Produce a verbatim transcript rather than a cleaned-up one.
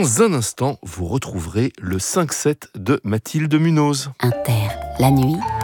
Dans un instant, vous retrouverez le cinq sept de Mathilde Munoz. Inter, la nuit,